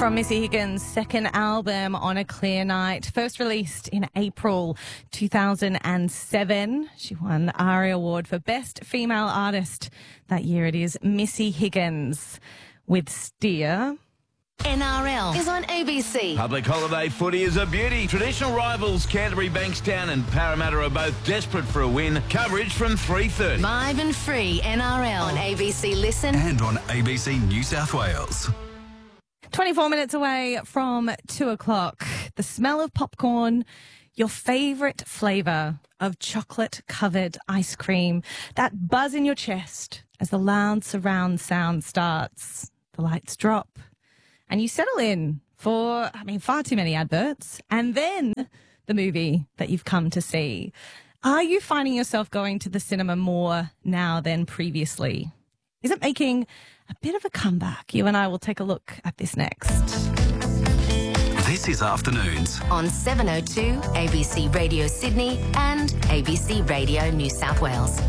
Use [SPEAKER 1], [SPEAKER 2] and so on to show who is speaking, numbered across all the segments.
[SPEAKER 1] From Missy Higgins' second album, On a Clear Night, first released in April 2007. She won the ARIA Award for Best Female Artist. That year it is Missy Higgins with Steer.
[SPEAKER 2] NRL is on ABC.
[SPEAKER 3] Public holiday footy is a beauty. Traditional rivals Canterbury, Bankstown and Parramatta are both desperate for a win. Coverage from 3:30.
[SPEAKER 2] Live and free NRL on ABC Listen
[SPEAKER 4] and on ABC New South Wales.
[SPEAKER 1] 24 minutes away from 2 o'clock. The smell of popcorn, your favourite flavour of chocolate-covered ice cream, that buzz in your chest as the loud surround sound starts. The lights drop. And you settle in for, far too many adverts, and then the movie that you've come to see. Are you finding yourself going to the cinema more now than previously? Is it making a bit of a comeback? You and I will take a look at this next.
[SPEAKER 4] This is Afternoons
[SPEAKER 2] on 702 ABC Radio Sydney and ABC Radio New South Wales.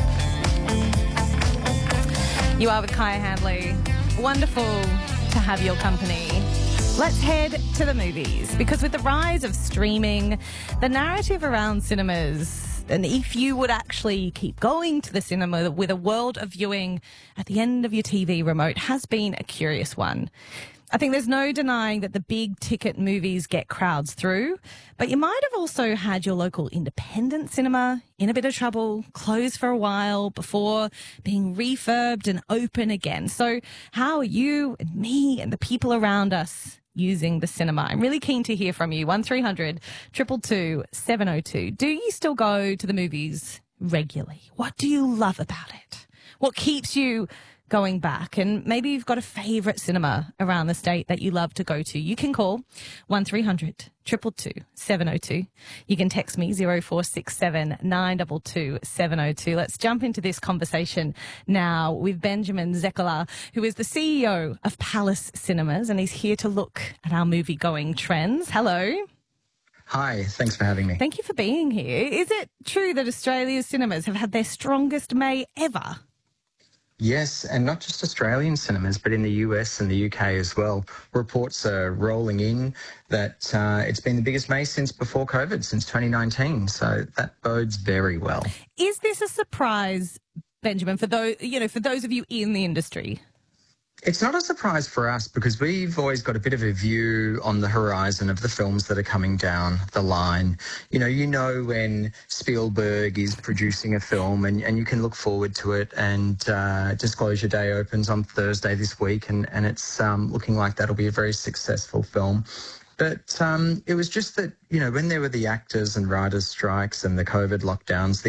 [SPEAKER 1] You are with Kaya Handley. Wonderful to have your company. Let's head to the movies, because with the rise of streaming, the narrative around cinemas, and if you would actually keep going to the cinema with a world of viewing at the end of your TV remote, has been a curious one. I think there's no denying that the big ticket movies get crowds through, but you might have also had your local independent cinema in a bit of trouble, close for a while before being refurbed and open again. So how are you and me and the people around us using the cinema? I'm really keen to hear from you. 1300 222 702. Do you still go to the movies regularly? What do you love about it? What keeps you going back? And maybe you've got a favourite cinema around the state that you love to go to. You can call 1300 222 702. You can text me 0467 922 702. Let's jump into this conversation now with Benjamin Zekola, who is the CEO of Palace Cinemas, and he's here to look at our movie-going trends. Hello.
[SPEAKER 5] Hi, thanks for having me.
[SPEAKER 1] Thank you for being here. Is it true that Australia's cinemas have had their strongest May ever?
[SPEAKER 5] Yes, and not just Australian cinemas, but in the US and the UK as well. Reports are rolling in that it's been the biggest May since before COVID, since 2019. So that bodes very well. Is
[SPEAKER 1] this a surprise, Benjamin, for those of you in the industry?
[SPEAKER 5] It's not a surprise for us, because we've always got a bit of a view on the horizon of the films that are coming down the line. You know when Spielberg is producing a film and you can look forward to it, and Disclosure Day opens on Thursday this week, and it's looking like that'll be a very successful film. But it was just that, when there were the actors and writers' strikes and the COVID lockdowns,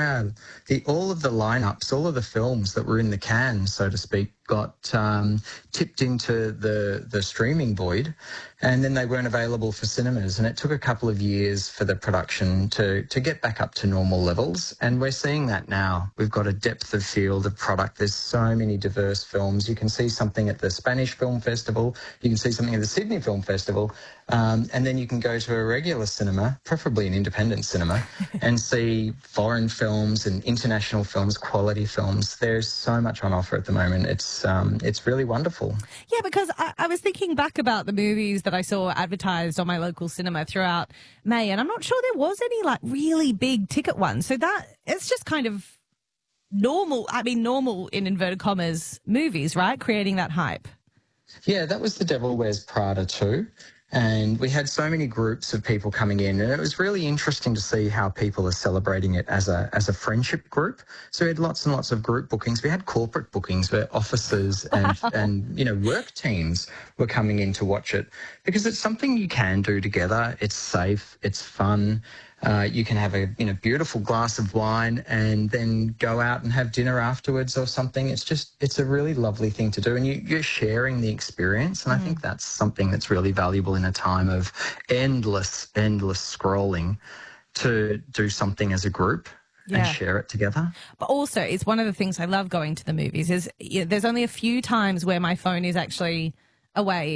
[SPEAKER 5] all of the lineups, all of the films that were in the can, so to speak, got tipped into the streaming void, and then they weren't available for cinemas. And it took a couple of years for the production to get back up to normal levels, and we're seeing that now. We've got a depth of field of product. There's so many diverse films. You can see something at the Spanish Film Festival, you can see something at the Sydney Film Festival, and then you can go to a regular cinema, preferably an independent cinema, and see foreign films and international films, quality films. There's so much on offer at the moment. It's really wonderful.
[SPEAKER 1] Yeah, because I was thinking back about the movies that I saw advertised on my local cinema throughout May, and I'm not sure there was any really big ticket ones. So that it's just kind of normal in inverted commas movies, right? Creating that hype.
[SPEAKER 5] Yeah, that was The Devil Wears Prada too. And we had so many groups of people coming in, and it was really interesting to see how people are celebrating it as a friendship group. So we had lots and lots of group bookings. We had corporate bookings where officers and work teams were coming in to watch it, because it's something you can do together. It's safe, it's fun. You can have a beautiful glass of wine and then go out and have dinner afterwards or something. It's a really lovely thing to do, and you're sharing the experience. And I think that's something that's really valuable in a time of endless scrolling, to do something as a group. And share it together.
[SPEAKER 1] But also, it's one of the things I love going to the movies is there's only a few times where my phone is actually away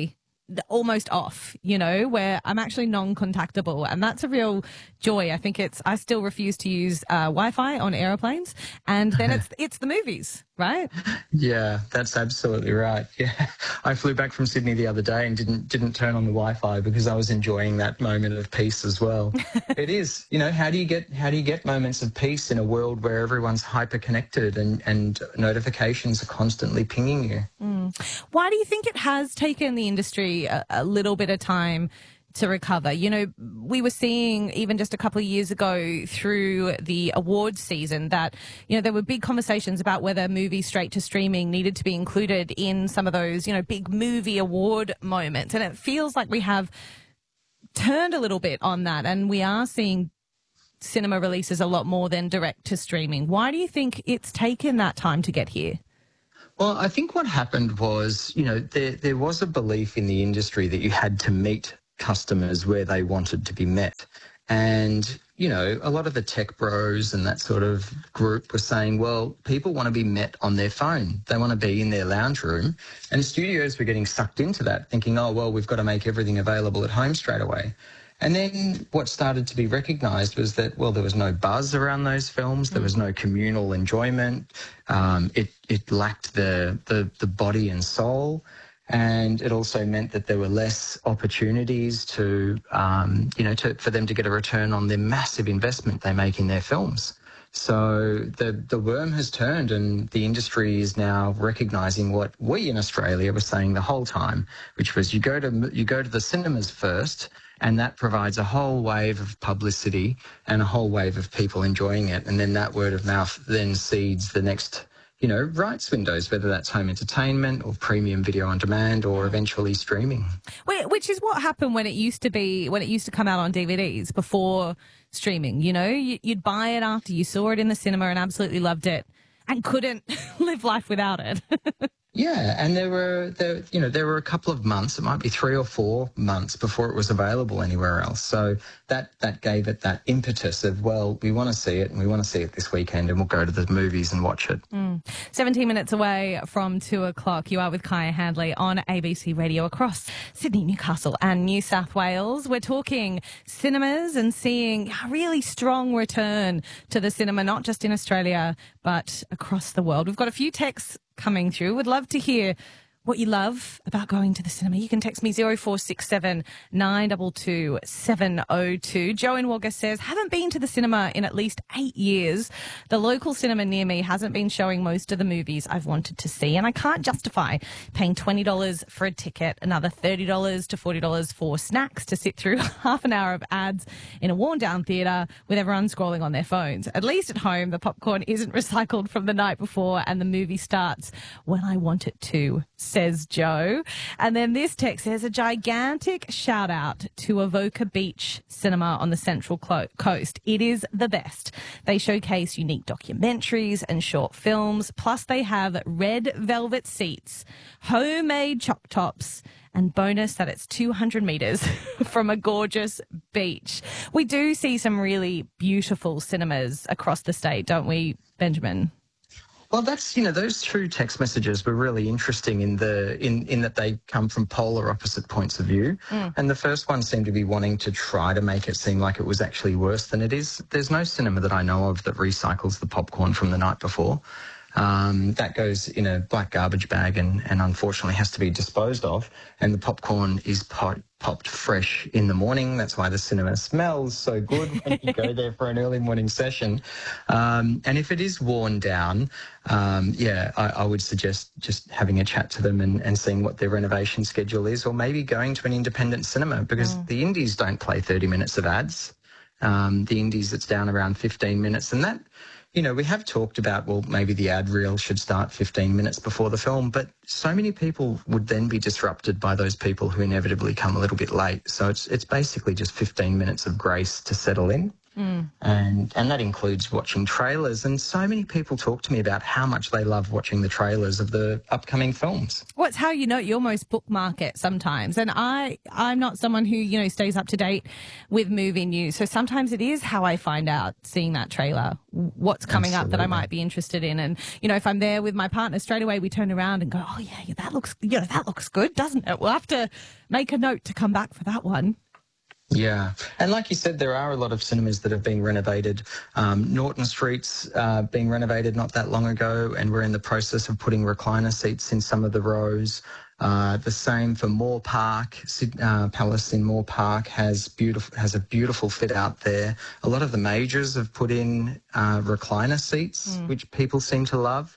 [SPEAKER 1] almost off, you know, where I'm actually non-contactable, and that's a real joy. I think I still refuse to use Wi-Fi on aeroplanes, and then it's the movies, right?
[SPEAKER 5] Yeah, that's absolutely right. Yeah, I flew back from Sydney the other day and didn't turn on the Wi-Fi because I was enjoying that moment of peace as well. It is, you know, how do you get moments of peace in a world where everyone's hyper connected and notifications are constantly pinging you?
[SPEAKER 1] Why do you think it has taken the industry a little bit of time to recover? You know, we were seeing even just a couple of years ago through the awards season that, you know, there were big conversations about whether movies straight to streaming needed to be included in some of those, you know, big movie award moments. And it feels like we have turned a little bit on that, and we are seeing cinema releases a lot more than direct to streaming. Why do you think it's taken that time to get here?
[SPEAKER 5] Well, I think what happened was, you know, there was a belief in the industry that you had to meet customers where they wanted to be met. And, you know, a lot of the tech bros and that sort of group were saying, well, people want to be met on their phone. They want to be in their lounge room. And studios were getting sucked into that, thinking, oh, well, we've got to make everything available at home straight away. And then what started to be recognised was that, well, there was no buzz around those films. There was no communal enjoyment. It lacked the body and soul. And it also meant that there were less opportunities to, for them to get a return on the massive investment they make in their films. So the worm has turned, and the industry is now recognising what we in Australia were saying the whole time, which was you go to the cinemas first, and that provides a whole wave of publicity and a whole wave of people enjoying it. And then that word of mouth then seeds the next, you know, rights windows, whether that's home entertainment or premium video on demand or eventually streaming.
[SPEAKER 1] Which is what happened when it used to come out on DVDs before streaming. You know, you'd buy it after you saw it in the cinema and absolutely loved it and couldn't live life without it.
[SPEAKER 5] Yeah, and there were a couple of months, it might be 3 or 4 months before it was available anywhere else. So that gave it that impetus of, well, we want to see it and we want to see it this weekend and we'll go to the movies and watch it.
[SPEAKER 1] 17 minutes away from 2 o'clock, you are with Kaya Handley on ABC Radio across Sydney, Newcastle and New South Wales. We're talking cinemas and seeing a really strong return to the cinema, not just in Australia, but across the world. We've got a few texts coming through. Would love to hear what you love about going to the cinema. You can text me 0467 922 702. Joe in Wagga says, haven't been to the cinema in at least 8 years. The local cinema near me hasn't been showing most of the movies I've wanted to see, and I can't justify paying $20 for a ticket, another $30 to $40 for snacks to sit through half an hour of ads in a worn-down theatre with everyone scrolling on their phones. At least at home, the popcorn isn't recycled from the night before and the movie starts when I want it to, says Joe. And then this text says, a gigantic shout out to Avoca Beach Cinema on the Central Coast. It is the best. They showcase unique documentaries and short films. Plus they have red velvet seats, homemade chop tops, and bonus that it's 200 metres from a gorgeous beach. We do see some really beautiful cinemas across the state, don't we, Benjamin?
[SPEAKER 5] Well, that's, you know, those two text messages were really interesting in that they come from polar opposite points of view. And the first one seemed to be wanting to try to make it seem like it was actually worse than it is. There's no cinema that I know of that recycles the popcorn from the night before. That goes in a black garbage bag and unfortunately has to be disposed of. And the popcorn is popped fresh in the morning. That's why the cinema smells so good when you go there for an early morning session. And if it is worn down, I would suggest just having a chat to them and seeing what their renovation schedule is, or maybe going to an independent cinema, because the indies don't play 30 minutes of ads. The indies, it's down around 15 minutes. And that, you know, we have talked about, well, maybe the ad reel should start 15 minutes before the film, but so many people would then be disrupted by those people who inevitably come a little bit late. So it's basically just 15 minutes of grace to settle in. And that includes watching trailers. And so many people talk to me about how much they love watching the trailers of the upcoming films.
[SPEAKER 1] Well, it's how you know you almost bookmark it sometimes. And I'm not someone who, you know, stays up to date with movie news. So sometimes it is how I find out, seeing that trailer, what's coming up that I might be interested in. And, you know, if I'm there with my partner, straight away we turn around and go, oh, yeah, that looks good, doesn't it? We'll have to make a note to come back for that one.
[SPEAKER 5] Yeah. And like you said, there are a lot of cinemas that have been renovated. Norton Street's being renovated not that long ago, and we're in the process of putting recliner seats in some of the rows. The same for Moore Park. Palace in Moore Park has a beautiful fit out there. A lot of the majors have put in recliner seats, which people seem to love.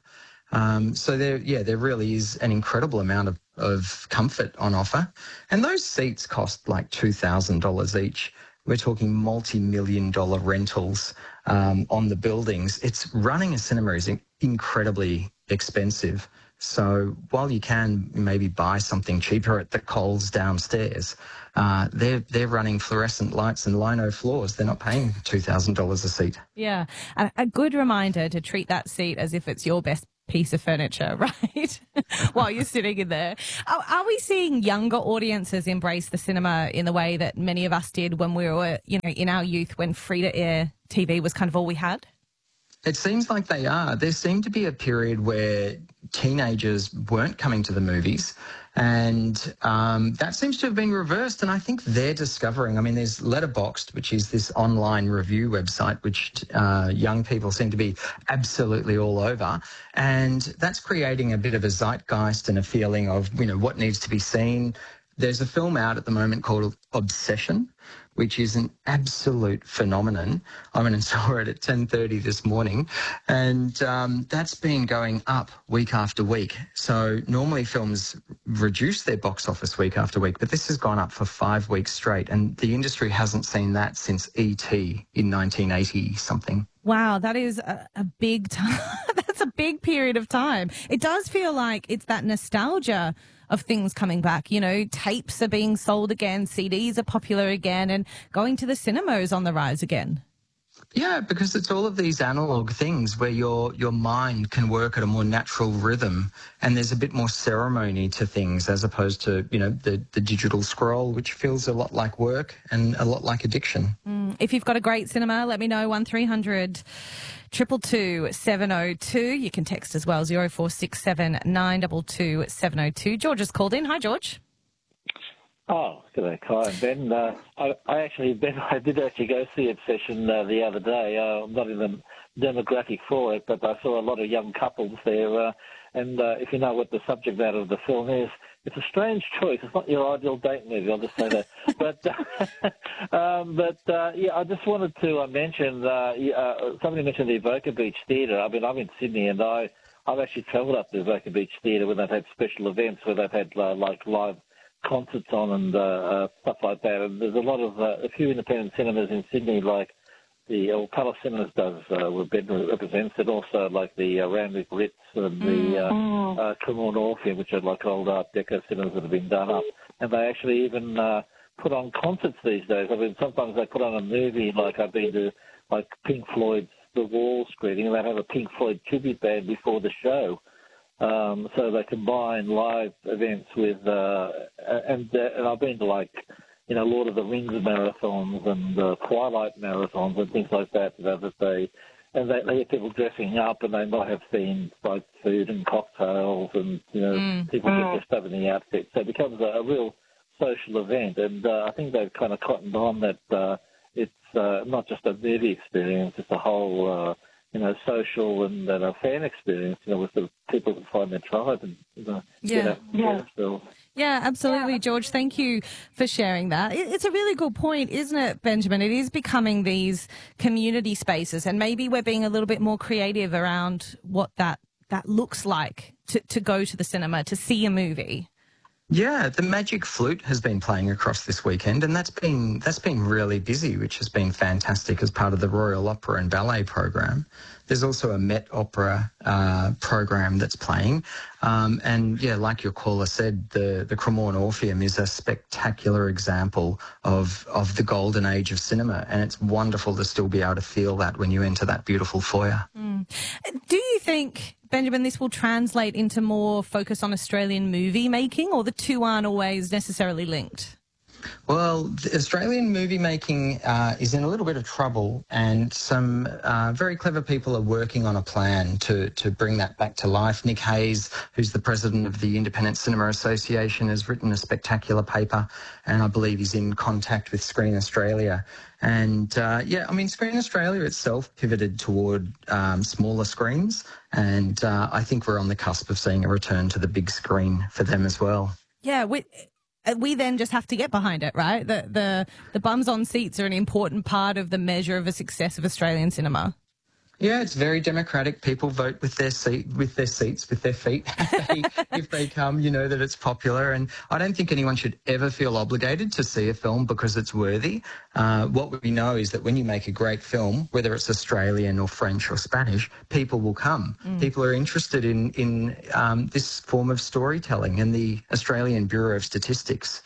[SPEAKER 5] So there really is an incredible amount of comfort on offer. And those seats cost like $2,000 each. We're talking multi-million-dollar rentals on the buildings. Running a cinema is incredibly expensive. So while you can maybe buy something cheaper at the Coles downstairs, they're running fluorescent lights and lino floors. They're not paying $2,000 a seat.
[SPEAKER 1] Yeah. A good reminder to treat that seat as if it's your best piece of furniture, right? While you're sitting in there. Are we seeing younger audiences embrace the cinema in the way that many of us did when we were, you know, in our youth, when free-to-air TV was kind of all we had?
[SPEAKER 5] It seems like they are. There seemed to be a period where teenagers weren't coming to the movies, and that seems to have been reversed, and I think they're discovering. I mean, there's Letterboxd, which is this online review website, which young people seem to be absolutely all over, and that's creating a bit of a zeitgeist and a feeling of, you know, what needs to be seen. There's a film out at the moment called Obsession, which is an absolute phenomenon. I went and saw it at 10:30 this morning, and that's been going up week after week. So normally films reduce their box office week after week, but this has gone up for 5 weeks straight, and the industry hasn't seen that since E.T. in 1980-something.
[SPEAKER 1] Wow, that is a big time. That's a big period of time. It does feel like it's that nostalgia of things coming back. You know, tapes are being sold again, CDs are popular again, and going to the cinema is on the rise again.
[SPEAKER 5] Yeah, because it's all of these analog things where your mind can work at a more natural rhythm, and there's a bit more ceremony to things as opposed to, you know, the digital scroll, which feels a lot like work and a lot like addiction.
[SPEAKER 1] If you've got a great cinema, let me know. 1300 222 702. You can text as well, 0467 922 702. George has called in. Hi, George.
[SPEAKER 6] Oh, g'day, Kai and Ben. I did actually go see Obsession the other day. I'm not in the demographic for it, but I saw a lot of young couples there. And if you know what the subject matter of the film is, it's a strange choice. It's not your ideal date movie, I'll just say that. Yeah, I just wanted to mention, somebody mentioned the Evoca Beach Theatre. I mean, I'm in Sydney, and I've actually travelled up to the Evoca Beach Theatre when they've had special events where they've had like live concerts on and stuff like that. And there's a few independent cinemas in Sydney, like the Palace Cinemas does, where Ben represents it, also like the Randwick Ritz and the Cremorne Orpheum, which are like old Art Deco cinemas that have been done up. And they actually even put on concerts these days. I mean, sometimes they put on a movie, like I've been to like Pink Floyd's The Wall screening, and they have a Pink Floyd tribute band before the show. So they combine live events with, and I've been to like, you know, Lord of the Rings marathons and Twilight marathons and things like that. They get people dressing up, and they might have themed like food and cocktails, and you know, people get dressed up in the outfits. So it becomes a real social event, and I think they've kind of cottoned on that it's not just a movie experience; it's a whole you know, social and a fan experience, you know, with the people that find their tribe and, you know,
[SPEAKER 1] Yeah, absolutely, George. Thank you for sharing that. It's a really good point, isn't it, Benjamin? It is becoming these community spaces, and maybe we're being a little bit more creative around what that looks like to go to the cinema, to see a movie.
[SPEAKER 5] Yeah, the Magic Flute has been playing across this weekend, and that's been really busy, which has been fantastic as part of the Royal Opera and Ballet program. There's also a Met Opera program that's playing, and yeah, like your caller said, the Cremorne Orpheum is a spectacular example of the golden age of cinema, and it's wonderful to still be able to feel that when you enter that beautiful foyer.
[SPEAKER 1] Do you think, Benjamin, this will translate into more focus on Australian movie making, or the two aren't always necessarily linked?
[SPEAKER 5] Well, the Australian movie making is in a little bit of trouble, and some very clever people are working on a plan to bring that back to life. Nick Hayes, who's the president of the Independent Cinema Association, has written a spectacular paper, and I believe he's in contact with Screen Australia. And Screen Australia itself pivoted toward smaller screens, and I think we're on the cusp of seeing a return to the big screen for them as well.
[SPEAKER 1] Yeah, we then just have to get behind it, right? The bums on seats are an important part of the measure of a success of Australian cinema.
[SPEAKER 5] Yeah, it's very democratic. People vote with their seats, with their feet. If they come, you know that it's popular. And I don't think anyone should ever feel obligated to see a film because it's worthy. What we know is that when you make a great film, whether it's Australian or French or Spanish, people will come. People are interested in this form of storytelling. And the Australian Bureau of Statistics,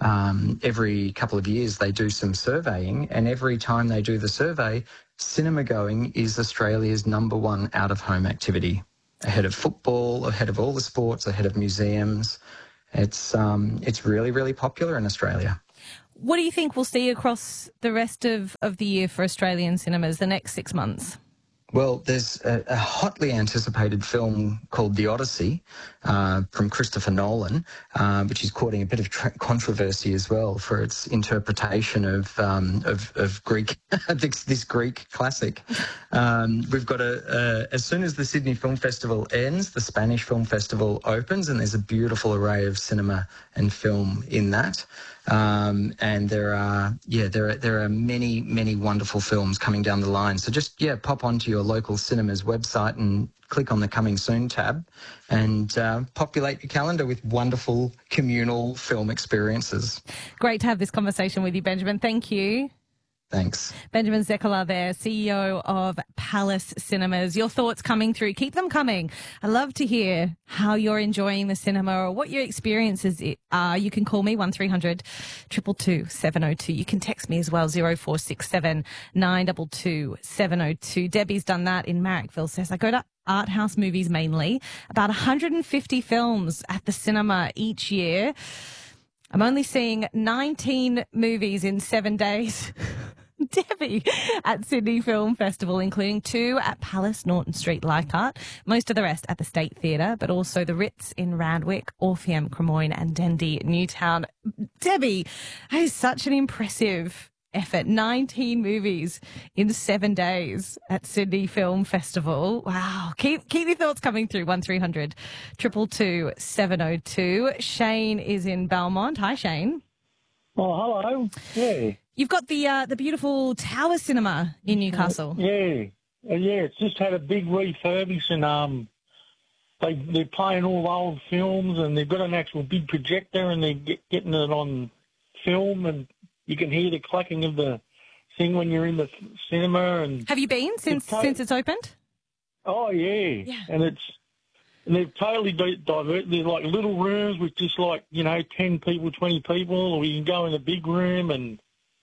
[SPEAKER 5] every couple of years, they do some surveying. And every time they do the survey, cinema going is Australia's #1 out-of-home activity, ahead of football, ahead of all the sports, ahead of museums. It's really, really popular in Australia.
[SPEAKER 1] What do you think we'll see across the rest of the year for Australian cinemas, the next 6 months?
[SPEAKER 5] Well, there's a hotly anticipated film called The Odyssey from Christopher Nolan, which is courting a bit of controversy as well for its interpretation of Greek, this Greek classic. We've got as soon as the Sydney Film Festival ends, the Spanish Film Festival opens, and there's a beautiful array of cinema and film in that. And there are many, many wonderful films coming down the line. So just, pop onto your local cinema's website and click on the Coming Soon tab and populate your calendar with wonderful communal film experiences.
[SPEAKER 1] Great to have this conversation with you, Benjamin. Thank you.
[SPEAKER 5] Thanks.
[SPEAKER 1] Benjamin Zekeler there, CEO of Palace Cinemas. Your thoughts coming through. Keep them coming. I love to hear how you're enjoying the cinema or what your experiences are. You can call me 1300 222 702. You can text me as well, 0467 922 702. Debbie's done that in Marrickville, says, I go to art house movies mainly, about 150 films at the cinema each year. I'm only seeing 19 movies in 7 days. Debbie at Sydney Film Festival, including 2 at Palace, Norton Street, Leichhardt, most of the rest at the State Theatre, but also the Ritz in Randwick, Orpheum, Cremorne and Dendy, Newtown. Debbie, that is such an impressive effort. 19 movies in 7 days at Sydney Film Festival. Wow. Keep your thoughts coming through. 1300 222 702. Shane is in Belmont. Hi, Shane.
[SPEAKER 7] Oh, hello. Yeah.
[SPEAKER 1] You've got the beautiful Tower Cinema in Newcastle.
[SPEAKER 7] Yeah. It's just had a big refurbish, and they're playing all the old films, and they've got an actual big projector, and they're getting it on film, and you can hear the clacking of the thing when you're in the cinema. And
[SPEAKER 1] have you been since it's opened?
[SPEAKER 7] Oh yeah. And they've totally diverse. They're like little rooms with just 10 people, 20 people, or you can go in a big room, and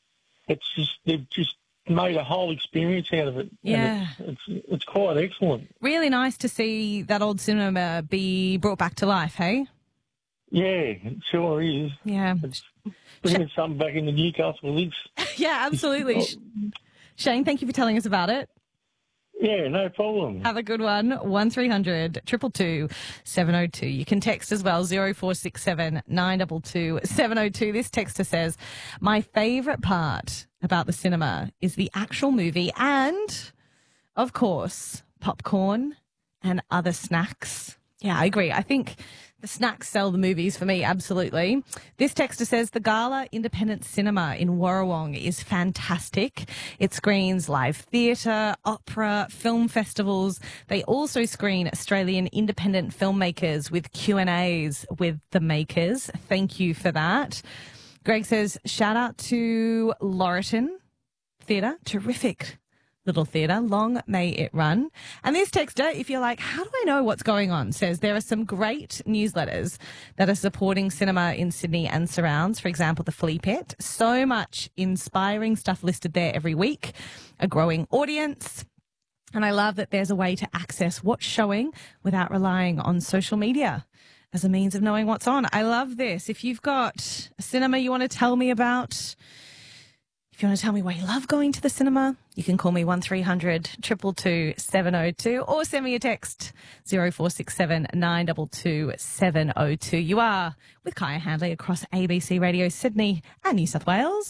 [SPEAKER 7] they've just made a whole experience out of it.
[SPEAKER 1] Yeah.
[SPEAKER 7] And it's quite excellent.
[SPEAKER 1] Really nice to see that old cinema be brought back to life, hey?
[SPEAKER 7] Yeah, it sure is.
[SPEAKER 1] Yeah.
[SPEAKER 7] It's bringing something back into Newcastle links.
[SPEAKER 1] Yeah, absolutely. Shane, thank you for telling us about it.
[SPEAKER 7] Yeah, no problem.
[SPEAKER 1] Have a good one. 1300 222 702. You can text as well, 0467 922 702. This texter says, my favourite part about the cinema is the actual movie and, of course, popcorn and other snacks. Yeah, I agree. I think the snacks sell the movies for me, absolutely. This texter says the Gala Independent Cinema in Warrawong is fantastic. It screens live theatre, opera, film festivals. They also screen Australian independent filmmakers with Q&As with the makers. Thank you for that. Greg says, shout out to Laurelton Theatre. Terrific little theatre. Long may it run. And this texter, if you're like, how do I know what's going on, says there are some great newsletters that are supporting cinema in Sydney and surrounds. For example, the Flea Pit. So much inspiring stuff listed there every week. A growing audience. And I love that there's a way to access what's showing without relying on social media as a means of knowing what's on. I love this. If you've got a cinema you want to tell me about, if you want to tell me why you love going to the cinema, you can call me 1300 222 702 or send me a text 0467 922 702. You are with Kaya Handley across ABC Radio Sydney and New South Wales.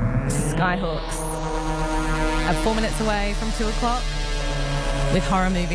[SPEAKER 1] Skyhawks are 4 minutes away from 2 o'clock with horror movies.